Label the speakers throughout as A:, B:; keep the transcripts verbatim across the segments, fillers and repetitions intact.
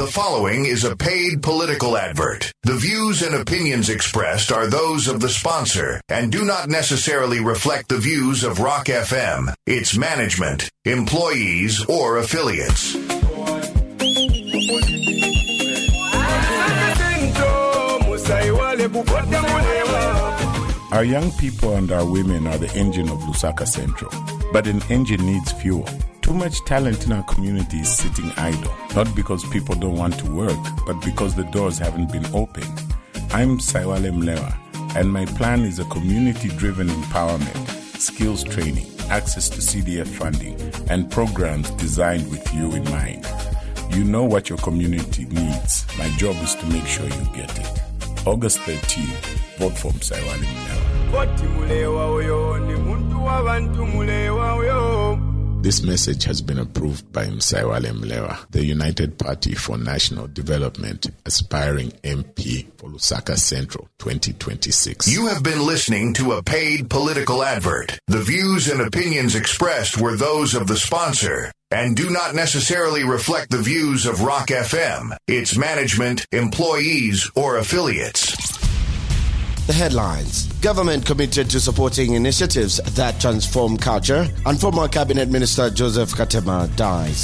A: The following is a paid political advert. The views and opinions expressed are those of the sponsor and do not necessarily reflect the views of Rock F M, its management, employees, or affiliates.
B: Our young people and our women are the engine of Lusaka Central. But an engine needs fuel. Too much talent in our community is sitting idle, not because people don't want to work, but because the doors haven't been opened. I'm Saiwale Mlewa, and my plan is a community-driven empowerment, skills training, access to C D F funding, and programs designed with you in mind. You know what your community needs. My job is to make sure you get it. August thirteenth, vote for Saiwale Mlewa.
C: This message has been approved by Saiwale Mlewa, the United Party for National Development, aspiring M P for Lusaka Central twenty twenty-six.
A: You have been listening to a paid political advert. The views and opinions expressed were those of the sponsor and do not necessarily reflect the views of Rock F M, its management, employees, or affiliates.
D: The headlines. Government committed to supporting initiatives that transform culture, and former Cabinet Minister Joseph Katema dies.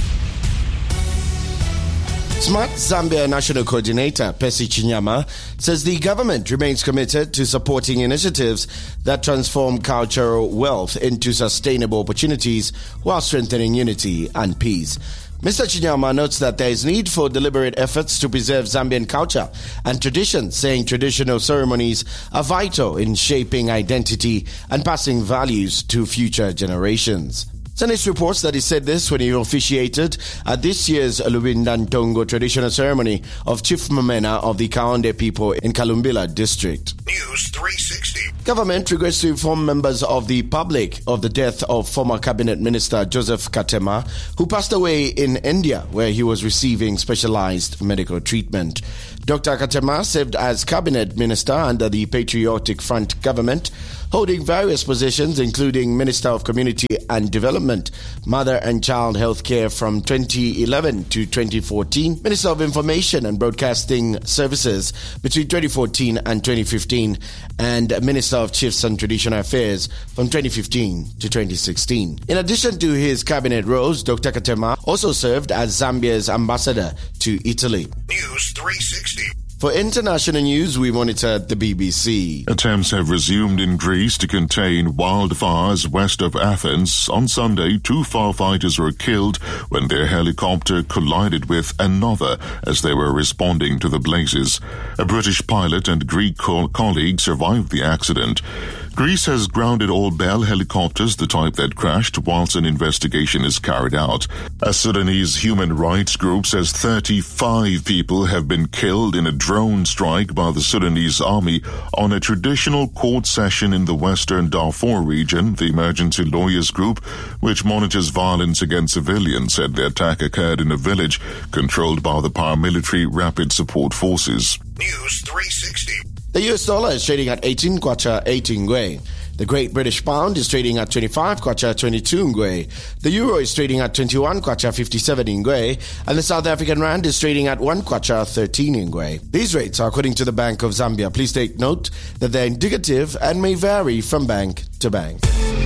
D: Smart Zambia National Coordinator Percy Chinyama says the government remains committed to supporting initiatives that transform cultural wealth into sustainable opportunities while strengthening unity and peace. Mister Chinyama notes that there is need for deliberate efforts to preserve Zambian culture and traditions, saying traditional ceremonies are vital in shaping identity and passing values to future generations. Senate reports that he said this when he officiated at this year's Lubindantongo traditional ceremony of Chief Mamena of the Kaonde people in Kalumbila district.
A: News three sixty.
D: Government regrets to inform members of the public of the death of former Cabinet Minister Joseph Katema, who passed away in India, where he was receiving specialized medical treatment. Doctor Katema served as Cabinet Minister under the Patriotic Front government, holding various positions including Minister of Community and Development, Mother and Child Health Care from twenty eleven to twenty fourteen, Minister of Information and Broadcasting Services between twenty fourteen and twenty fifteen, and Minister of Chiefs and Traditional Affairs from twenty fifteen to twenty sixteen. In addition to his cabinet roles, Doctor Katema also served as Zambia's ambassador to Italy.
A: News three sixty.
D: For international news, we monitor the B B C.
E: Attempts have resumed in Greece to contain wildfires west of Athens. On Sunday, two firefighters were killed when their helicopter collided with another as they were responding to the blazes. A British pilot and Greek co- colleague survived the accident. Greece has grounded all Bell helicopters, the type that crashed, whilst an investigation is carried out. A Sudanese human rights group says thirty-five people have been killed in a drone strike by the Sudanese army on a traditional court session in the western Darfur region. The emergency lawyers group, which monitors violence against civilians, said the attack occurred in a village controlled by the paramilitary Rapid Support Forces.
A: News three sixty.
D: The U S dollar is trading at eighteen kwacha eighteen ngwe. The Great British Pound is trading at twenty-five kwacha twenty-two ngwe. The Euro is trading at twenty-one kwacha fifty-seven ngwe. And the South African Rand is trading at one kwacha thirteen ngwe. These rates are according to the Bank of Zambia. Please take note that they're indicative and may vary from bank to bank.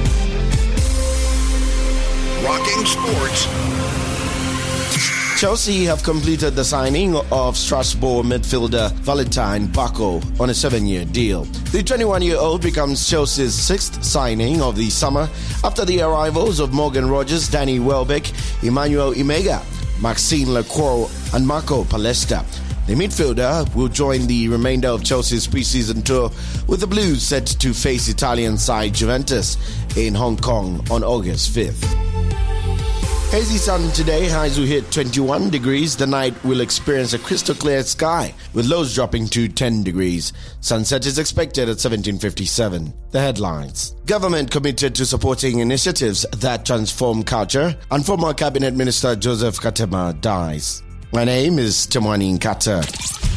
A: Rocking Sports.
D: Chelsea have completed the signing of Strasbourg midfielder Valentine Bako on a seven-year deal. The twenty-one-year-old becomes Chelsea's sixth signing of the summer after the arrivals of Morgan Rogers, Danny Welbeck, Emmanuel Imega, Maxime Lacroix, and Marco Palestra. The midfielder will join the remainder of Chelsea's pre-season tour, with the Blues set to face Italian side Juventus in Hong Kong on August fifth. Hazy sun today, highs will hit twenty-one degrees. The night will experience a crystal clear sky with lows dropping to ten degrees. Sunset is expected at seventeen fifty-seven. The headlines. Government committed to supporting initiatives that transform culture, and former Cabinet Minister Joseph Katema dies. My name is Timwani Nkata.